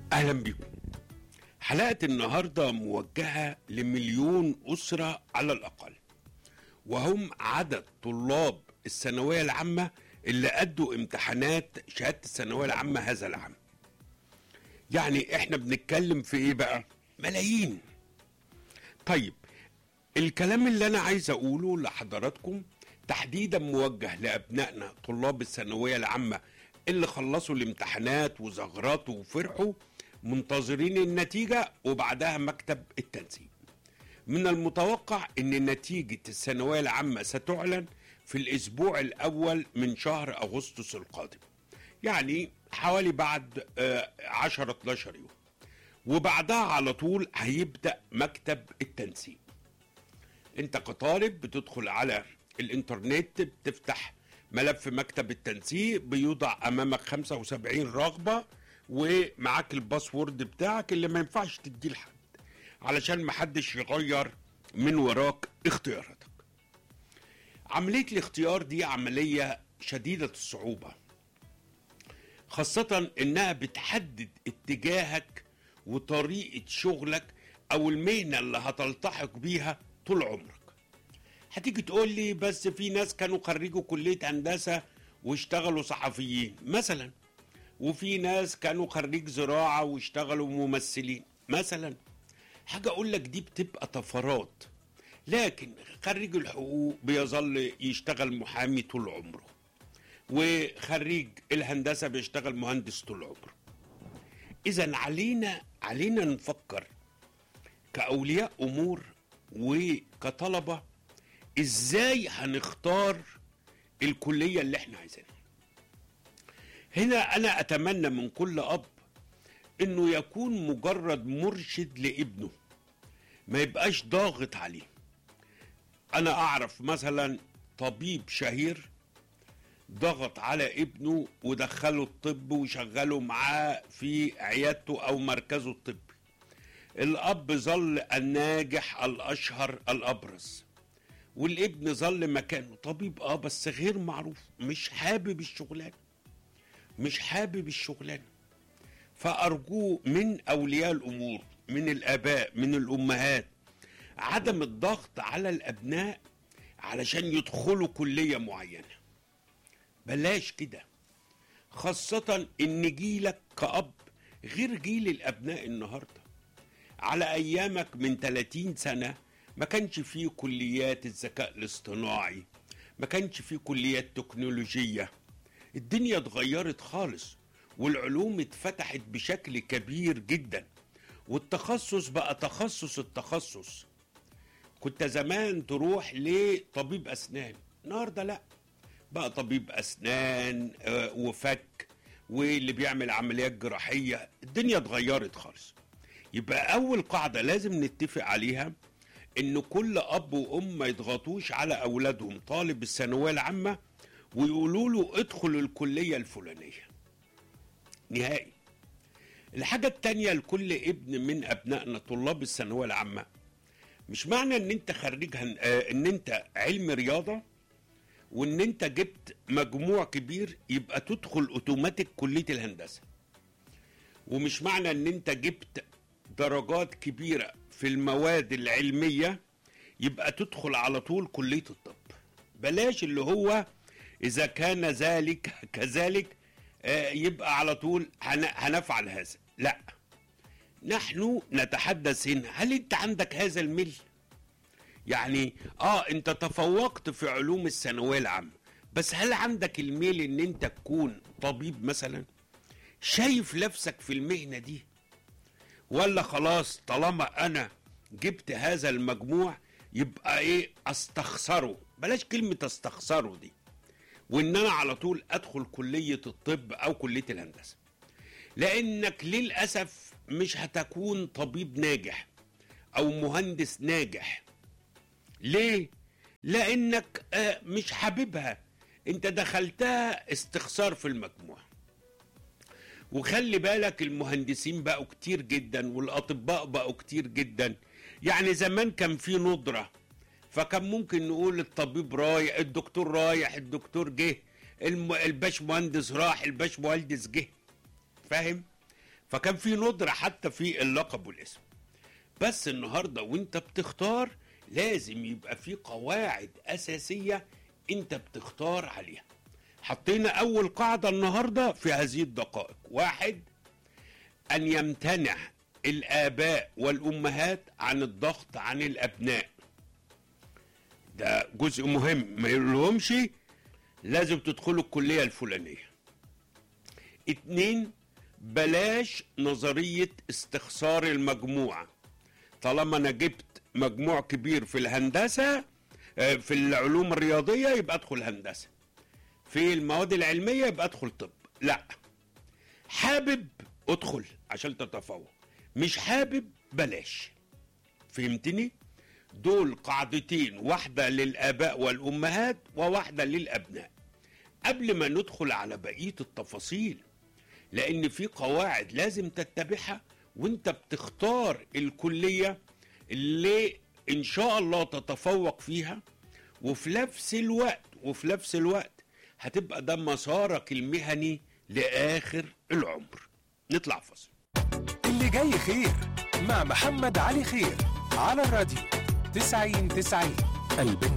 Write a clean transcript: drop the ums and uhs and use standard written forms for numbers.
أهلا بكم. حلقة النهاردة موجهة لمليون أسرة على الأقل، وهم عدد طلاب الثانوية العامة اللي أدوا امتحانات شهادة الثانوية العامة هذا العام. يعني احنا بنتكلم في ايه بقى؟ ملايين. طيب، الكلام اللي أنا عايز أقوله لحضراتكم تحديدا موجه لأبنائنا طلاب الثانوية العامة اللي خلصوا الامتحانات وزغرطوا وفرحوا منتظرين النتيجة وبعدها مكتب التنسيق. من المتوقع ان نتيجة الثانوية العامة ستعلن في الاسبوع الاول من شهر اغسطس القادم، يعني حوالي بعد 10-12 يوم، وبعدها على طول هيبدأ مكتب التنسيق. انت كطالب بتدخل على الانترنت، بتفتح ملف مكتب التنسيق، بيوضع امامك 75 رغبة ومعاك الباسورد بتاعك اللي ما ينفعش تديه لحد علشان محدش يغير من وراك اختياراتك. عملية الاختيار دي عملية شديدة الصعوبة، خاصة انها بتحدد اتجاهك وطريقة شغلك او المهنة اللي هتلتحق بيها طول عمرك. هتيجي تقول لي بس في ناس كانوا خريجوا كلية هندسة واشتغلوا صحفيين مثلا، وفي ناس كانوا خريج زراعة واشتغلوا ممثلين مثلا. حاجة اقول لك دي بتبقى طفرات، لكن خريج الحقوق بيظل يشتغل محامي طول عمره، وخريج الهندسة بيشتغل مهندس طول عمره. اذا علينا نفكر كأولياء امور وكطلبة ازاي هنختار الكلية اللي احنا عايزينها. هنا انا اتمنى من كل اب انه يكون مجرد مرشد لابنه، ما يبقاش ضاغط عليه. انا اعرف مثلا طبيب شهير ضغط على ابنه ودخله الطب وشغله معاه في عيادته او مركزه الطبي. الاب ظل الناجح الاشهر الابرز، والابن ظل مكانه طبيب بس غير معروف، مش حابب الشغلانه. فارجوه من اولياء الامور، من الاباء، من الامهات، عدم الضغط على الابناء علشان يدخلوا كليه معينه. بلاش كده، خاصه ان جيلك كأب غير جيل الابناء النهارده. على ايامك من 30 سنه ما كانش فيه كليات الذكاء الاصطناعي، ما كانش فيه كليات تكنولوجية. الدنيا اتغيرت خالص، والعلوم اتفتحت بشكل كبير جدا، والتخصص بقى تخصص التخصص. كنت زمان تروح لطبيب أسنان، النهارده لا، بقى طبيب أسنان وفك، واللي بيعمل عمليات جراحية. الدنيا اتغيرت خالص. يبقى أول قاعدة لازم نتفق عليها ان كل اب وام ما يضغطوش على اولادهم طالب الثانويه العامه ويقولوا له ادخل الكليه الفلانيه نهائي. الحاجه التانيه لكل ابن من ابنائنا طلاب الثانويه العامه، مش معنى ان انت خريج ان انت علم رياضه وان انت جبت مجموع كبير يبقى تدخل اوتوماتيك كليه الهندسه، ومش معنى ان انت جبت درجات كبيره في المواد العلمية يبقى تدخل على طول كلية الطب. بلاش اللي هو إذا كان ذلك كذلك يبقى على طول هنفعل هذا. لا، نحن نتحدث هنا، هل انت عندك هذا الميل؟ يعني انت تفوقت في علوم الثانوية العامة، بس هل عندك الميل ان انت تكون طبيب مثلا؟ شايف نفسك في المهنة دي؟ ولا خلاص طالما انا جبت هذا المجموع يبقى استخسره؟ بلاش كلمة استخسره دي، وان انا على طول ادخل كلية الطب او كلية الهندسة، لانك للأسف مش هتكون طبيب ناجح او مهندس ناجح. ليه؟ لانك مش حاببها، انت دخلتها استخسار في المجموع. وخلي بالك المهندسين بقوا كتير جدا والأطباء بقوا كتير جدا. يعني زمان كان في ندرة، فكان ممكن نقول الطبيب رايح، الدكتور رايح، الدكتور جه، الباش مهندس راح، الباش مهندس جه. فاهم؟ فكان في ندرة حتى في اللقب والاسم. بس النهاردة وانت بتختار لازم يبقى في قواعد أساسية انت بتختار عليها. حطينا أول قاعدة النهاردة في هذه الدقائق: 1، أن يمتنع الآباء والأمهات عن الضغط عن الأبناء. ده جزء مهم، ما يقولهمش لازم تدخلوا الكلية الفلانية. 2، بلاش نظرية استخسار المجموع. طالما أنا جبت مجموع كبير في الهندسة، في العلوم الرياضية، يبقى أدخل هندسة. في المواد العلمية يبقى أدخل طب. لا، حابب أدخل عشان تتفوق، مش حابب بلاش. فهمتني؟ دول قاعدتين، واحدة للآباء والأمهات وواحدة للأبناء، قبل ما ندخل على بقية التفاصيل، لأن في قواعد لازم تتبعها وانت بتختار الكلية اللي إن شاء الله تتفوق فيها، وفي نفس الوقت هتبقى ده مسارك المهني لآخر العمر. نطلع فاصل. اللي جاي خير مع محمد علي خير على الراديو 90 البنزين.